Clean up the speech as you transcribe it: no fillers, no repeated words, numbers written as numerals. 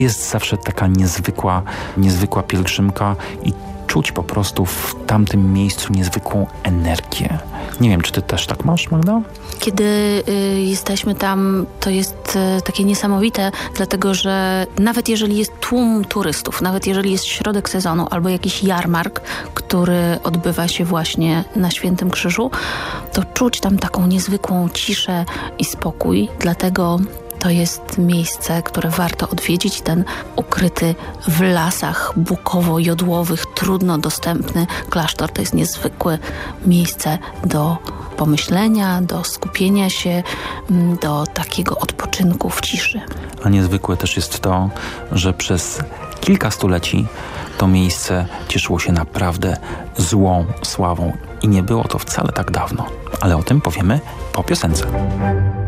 Jest zawsze taka niezwykła pielgrzymka i czuć po prostu w tamtym miejscu niezwykłą energię. Nie wiem, czy ty też tak masz, Magda? Kiedy jesteśmy tam, to jest takie niesamowite, dlatego że nawet jeżeli jest tłum turystów, nawet jeżeli jest środek sezonu albo jakiś jarmark, który odbywa się właśnie na Świętym Krzyżu, to czuć tam taką niezwykłą ciszę i spokój, dlatego to jest miejsce, które warto odwiedzić. Ten ukryty w lasach bukowo-jodłowych, trudno dostępny klasztor to jest niezwykłe miejsce do pomyślenia, do skupienia się, do takiego odpoczynku w ciszy. A niezwykłe też jest to, że przez kilka stuleci to miejsce cieszyło się naprawdę złą sławą i nie było to wcale tak dawno. Ale o tym powiemy po piosence.